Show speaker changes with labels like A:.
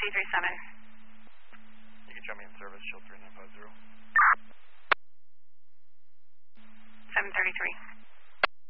A: C37.
B: You can show me in service, Shield 3950.